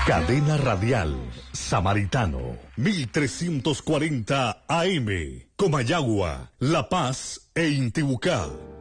Cadena Radial Samaritano 1340 AM, Comayagua, La Paz e Intibucá.